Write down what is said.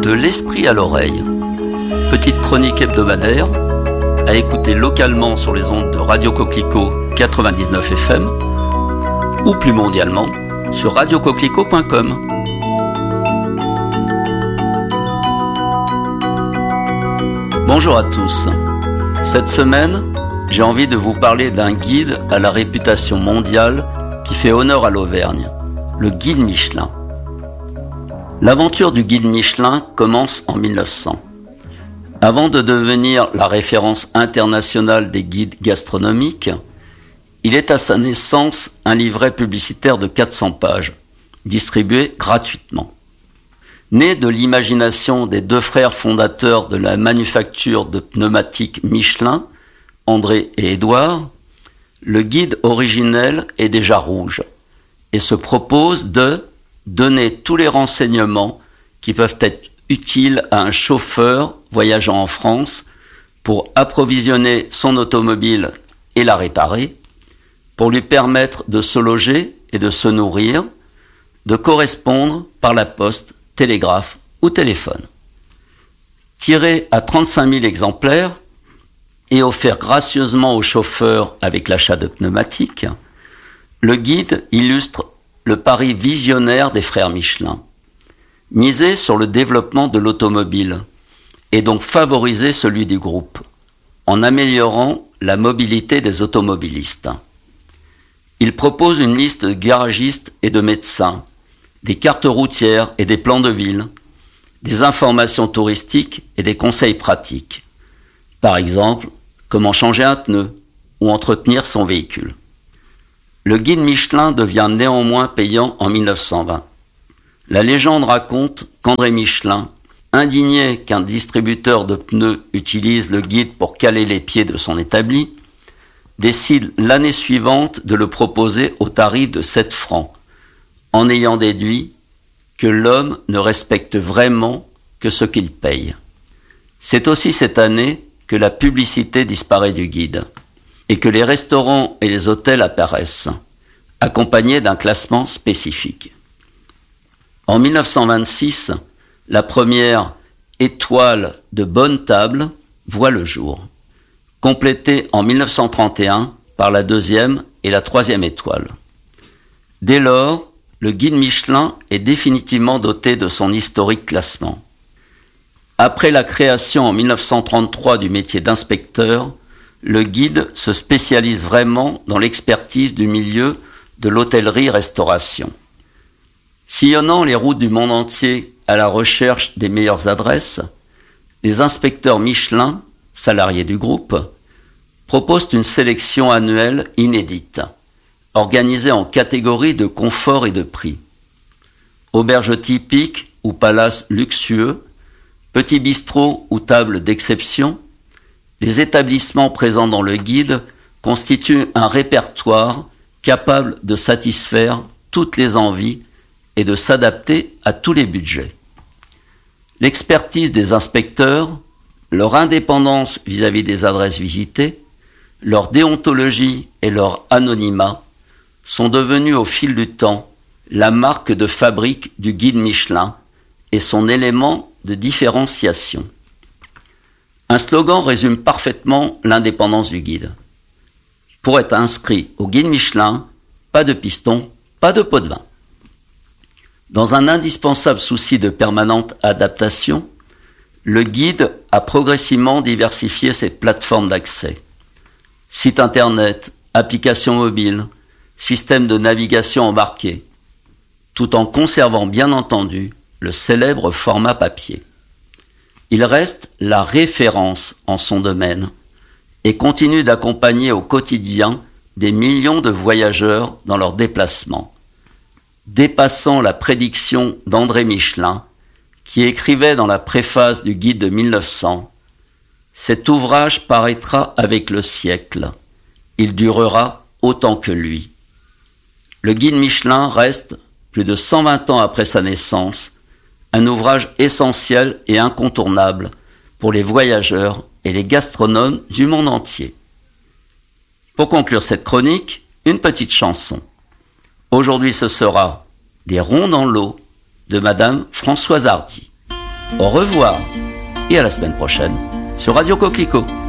De l'esprit à l'oreille. Petite chronique hebdomadaire à écouter localement sur les ondes de Radio Coquelicot 99 FM ou plus mondialement sur radiocoquelicot.com. Bonjour à tous. Cette semaine, j'ai envie de vous parler d'un guide à la réputation mondiale qui fait honneur à l'Auvergne, le guide Michelin. L'aventure du guide Michelin commence en 1900. Avant de devenir la référence internationale des guides gastronomiques, il est à sa naissance un livret publicitaire de 400 pages, distribué gratuitement. Né de l'imagination des deux frères fondateurs de la manufacture de pneumatiques Michelin, André et Édouard, le guide originel est déjà rouge et se propose de donner tous les renseignements qui peuvent être utiles à un chauffeur voyageant en France pour approvisionner son automobile et la réparer, pour lui permettre de se loger et de se nourrir, de correspondre par la poste, télégraphe ou téléphone. Tiré à 35 000 exemplaires et offert gracieusement aux chauffeurs avec l'achat de pneumatiques, le guide illustre le pari visionnaire des frères Michelin. Miser sur le développement de l'automobile et donc favoriser celui du groupe, en améliorant la mobilité des automobilistes. Il propose une liste de garagistes et de médecins, des cartes routières et des plans de ville, des informations touristiques et des conseils pratiques. Par exemple, comment changer un pneu ou entretenir son véhicule. Le guide Michelin devient néanmoins payant en 1920. La légende raconte qu'André Michelin, indigné qu'un distributeur de pneus utilise le guide pour caler les pieds de son établi, décide l'année suivante de le proposer au tarif de 7 francs, en ayant déduit que l'homme ne respecte vraiment que ce qu'il paye. C'est aussi cette année que la publicité disparaît du guide et que les restaurants et les hôtels apparaissent, accompagnés d'un classement spécifique. En 1926, la première étoile de bonne table voit le jour, complétée en 1931 par la deuxième et la troisième étoile. Dès lors, le guide Michelin est définitivement doté de son historique classement. Après la création en 1933 du métier d'inspecteur, le guide se spécialise vraiment dans l'expertise du milieu de l'hôtellerie-restauration. Sillonnant les routes du monde entier à la recherche des meilleures adresses, les inspecteurs Michelin, salariés du groupe, proposent une sélection annuelle inédite, organisée en catégories de confort et de prix. Auberges typiques ou palaces luxueux, petits bistrots ou tables d'exception, les établissements présents dans le guide constituent un répertoire capable de satisfaire toutes les envies et de s'adapter à tous les budgets. L'expertise des inspecteurs, leur indépendance vis-à-vis des adresses visitées, leur déontologie et leur anonymat sont devenus au fil du temps la marque de fabrique du guide Michelin et son élément de différenciation. Un slogan résume parfaitement l'indépendance du guide. Pour être inscrit au guide Michelin, pas de piston, pas de pot de vin. Dans un indispensable souci de permanente adaptation, le guide a progressivement diversifié ses plateformes d'accès. Site internet, applications mobiles, système de navigation embarqué, tout en conservant bien entendu le célèbre format papier. Il reste la référence en son domaine et continue d'accompagner au quotidien des millions de voyageurs dans leurs déplacements, dépassant la prédiction d'André Michelin, qui écrivait dans la préface du guide de 1900 « Cet ouvrage paraîtra avec le siècle, il durera autant que lui ». Le guide Michelin reste, plus de 120 ans après sa naissance, un ouvrage essentiel et incontournable pour les voyageurs et les gastronomes du monde entier. Pour conclure cette chronique, une petite chanson. Aujourd'hui, ce sera « Des ronds dans l'eau » de Madame Françoise Hardy. Au revoir et à la semaine prochaine sur Radio Coquelicot.